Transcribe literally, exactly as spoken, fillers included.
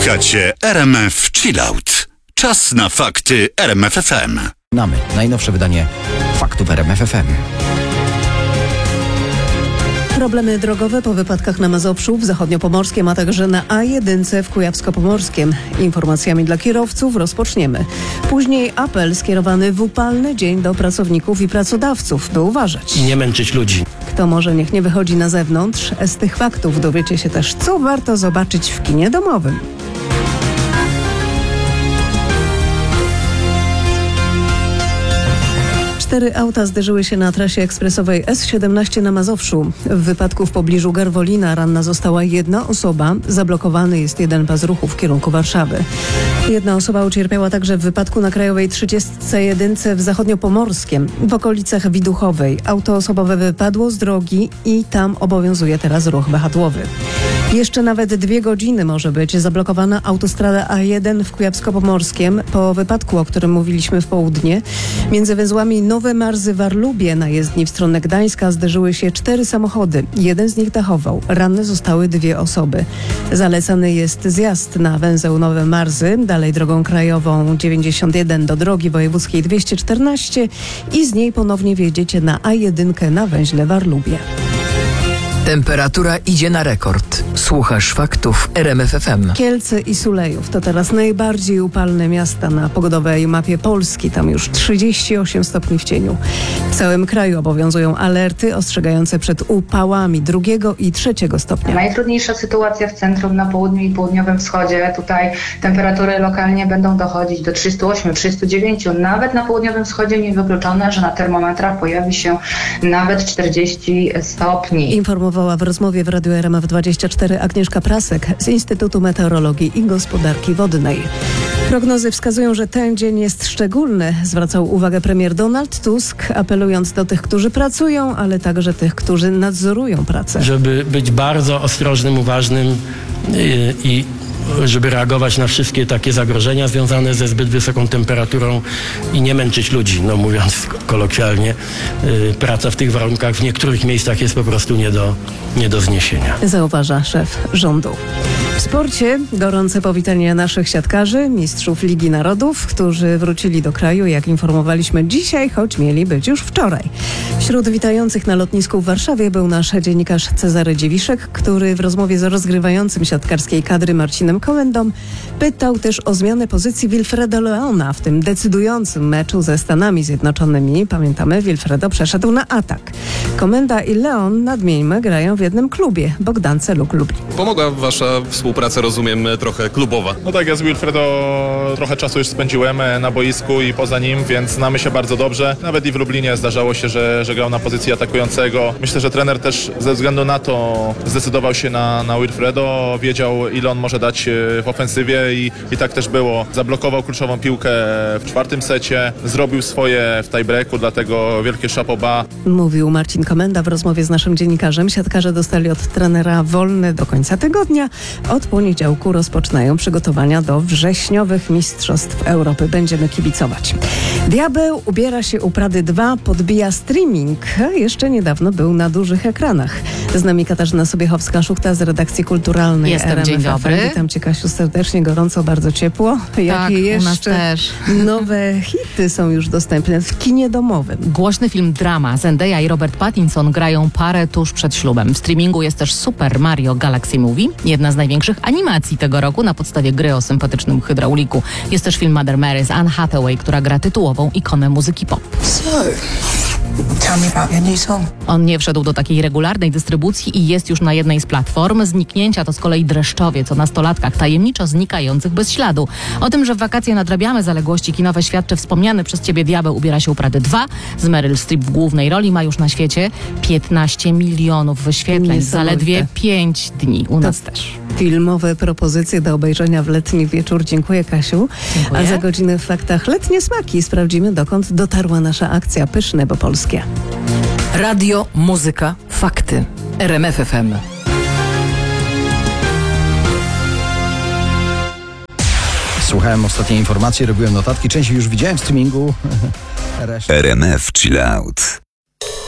Słuchacie R M F Chillout. Czas na fakty R M F F M. Mamy najnowsze wydanie faktów R M F F M. Problemy drogowe po wypadkach na Mazowszu, w Zachodniopomorskiem, a także na A jeden w Kujawsko-Pomorskiem. Informacjami dla kierowców rozpoczniemy. Później apel skierowany w upalny dzień do pracowników i pracodawców, by uważać. I nie męczyć ludzi. Kto może, niech nie wychodzi na zewnątrz. Z tych faktów dowiecie się też, co warto zobaczyć w kinie domowym. Cztery auta zderzyły się na trasie ekspresowej S siedemnaście na Mazowszu. W wypadku w pobliżu Garwolina ranna została jedna osoba. Zablokowany jest jeden pas ruchu w kierunku Warszawy. Jedna osoba ucierpiała także w wypadku na Krajowej trzydziestce jeden w Zachodniopomorskiem, w okolicach Widuchowej. Auto osobowe wypadło z drogi i tam obowiązuje teraz ruch wahadłowy. Jeszcze nawet dwie godziny może być zablokowana autostrada A jeden w Kujawsko-Pomorskiem po wypadku, o którym mówiliśmy w południe. Między węzłami Nowe Marzy Warlubie na jezdni w stronę Gdańska zderzyły się cztery samochody. Jeden z nich dachował. Ranne zostały dwie osoby. Zalecany jest zjazd na węzeł Nowe Marzy, dalej drogą krajową dziewięćdziesiąt jeden do drogi wojewódzkiej dwieście czternaście i z niej ponownie wjedziecie na A jeden na węźle Warlubie. Temperatura idzie na rekord. Słuchasz faktów R M F F M. Kielce i Sulejów to teraz najbardziej upalne miasta na pogodowej mapie Polski. Tam już trzydzieści osiem stopni w cieniu. W całym kraju obowiązują alerty ostrzegające przed upałami drugiego i trzeciego stopnia. Najtrudniejsza sytuacja w centrum, na południu i południowym wschodzie. Tutaj temperatury lokalnie będą dochodzić do trzydziestu ośmiu, trzydziestu dziewięciu. Nawet na południowym wschodzie niewykluczone, że na termometrach pojawi się nawet czterdzieści stopni. Informowała w rozmowie w Radiu R M F dwadzieścia cztery Agnieszka Prasek z Instytutu Meteorologii i Gospodarki Wodnej. Prognozy wskazują, że ten dzień jest szczególny. Zwracał uwagę premier Donald Tusk, apelując do tych, którzy pracują, ale także tych, którzy nadzorują pracę. Żeby być bardzo ostrożnym, uważnym i, i żeby reagować na wszystkie takie zagrożenia związane ze zbyt wysoką temperaturą i nie męczyć ludzi, no mówiąc kolokwialnie. Yy, praca w tych warunkach w niektórych miejscach jest po prostu nie do, nie do zniesienia. Zauważa szef rządu. W sporcie gorące powitanie naszych siatkarzy, mistrzów Ligi Narodów, którzy wrócili do kraju, jak informowaliśmy dzisiaj, choć mieli być już wczoraj. Wśród witających na lotnisku w Warszawie był nasz dziennikarz Cezary Dziewiszek, który w rozmowie z rozgrywającym siatkarskiej kadry Marcinem Komendą pytał też o zmianę pozycji Wilfredo Leona w tym decydującym meczu ze Stanami Zjednoczonymi. Pamiętamy, Wilfredo przeszedł na atak. Komenda i Leon, nadmieńmy, grają w jednym klubie, Bogdance Luk Lublin. Pomogła wasza współpraca, rozumiem, trochę klubowa. No tak, ja z Wilfredo trochę czasu już spędziłem na boisku i poza nim, więc znamy się bardzo dobrze. Nawet i w Lublinie zdarzało się, że, że grał na pozycji atakującego. Myślę, że trener też ze względu na to zdecydował się na, na Wilfredo. Wiedział, ile on może dać w ofensywie i, i tak też było. Zablokował kluczową piłkę w czwartym secie, zrobił swoje w tiebreaku, dlatego wielkie chapeau bas. Mówił Marcin Komenda w rozmowie z naszym dziennikarzem. Siatkarze dostali od trenera wolny do końca tygodnia. Od poniedziałku rozpoczynają przygotowania do wrześniowych Mistrzostw Europy. Będziemy kibicować. Diabeł ubiera się u Prady dwa, podbija streaming. Jeszcze niedawno był na dużych ekranach. Z nami Katarzyna Sobiechowska-Szukta z redakcji kulturalnej Jestem, R M F F M. dzień dobry. Witam Cię, Kasiu, serdecznie, gorąco, bardzo ciepło. Jakie Tak, jeszcze u nas też. nowe hity są już dostępne w kinie domowym? Głośny film drama. Zendaya i Robert Pattinson grają parę tuż przed ślubem. W streamingu jest też Super Mario Galaxy Movie, jedna z największych animacji tego roku na podstawie gry o sympatycznym hydrauliku. Jest też film Mother Mary z Anne Hathaway, która gra tytułową ikonę muzyki pop. So, tell me about your new song. On nie wszedł do takiej regularnej dystrybucji i jest już na jednej z platform. Zniknięcia to z kolei Dreszczowiec o nastolatkach tajemniczo znikających bez śladu. O tym, że w wakacje nadrabiamy zaległości kinowe, świadczy wspomniany przez Ciebie Diabeł ubiera się u Prady dwa. Z Meryl Streep w głównej roli ma już na świecie piętnaście milionów wyświetleń. Zaledwie pięć dni. U nas To też. Filmowe propozycje do obejrzenia w letni wieczór. Dziękuję, Kasiu. Dziękuję. A za godzinę w faktach letnie smaki sprawdzimy, dokąd dotarła nasza akcja Pyszne, bo polskie. Radio, muzyka, fakty. R M F F M. Słuchałem ostatniej informacji, robiłem notatki, część już widziałem w streamingu. R M F Chillout.